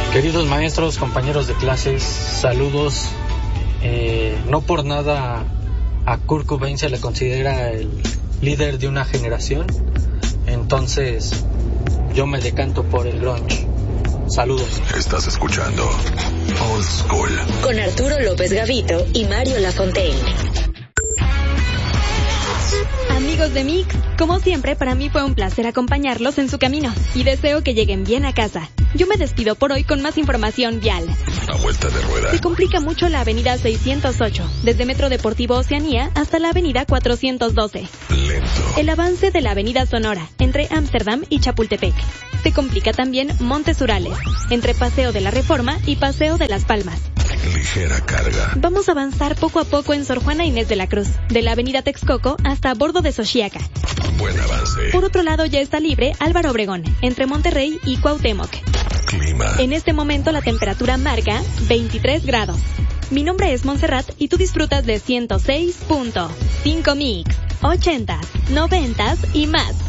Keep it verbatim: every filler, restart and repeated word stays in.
Queridos maestros, compañeros de clases, saludos. Eh, no por nada a Kurt Cobain se le considera el líder de una generación. Entonces, yo me decanto por el grunge. Saludos. Estás escuchando Old School con Arturo López Gavito y Mario Lafontaine. Amigos de Mix, como siempre, para mí fue un placer acompañarlos en su camino y deseo que lleguen bien a casa. Yo me despido por hoy con más información vial. A vuelta de rueda. Se complica mucho la avenida seiscientos ocho, desde Metro Deportivo Oceanía hasta la avenida cuatrocientos doce. Lento. El avance de la avenida Sonora, entre Ámsterdam y Chapultepec. Se complica también Montes Urales, entre Paseo de la Reforma y Paseo de las Palmas. Ligera carga. Vamos a avanzar poco a poco en Sor Juana Inés de la Cruz, de la avenida Texcoco hasta Bordo de Xochiaca. Buen avance. Por otro lado ya está libre Álvaro Obregón, entre Monterrey y Cuauhtémoc. Clima. En este momento la temperatura marca veintitrés grados. Mi nombre es Montserrat y tú disfrutas de ciento seis punto cinco Mix, ochentas, noventas y más.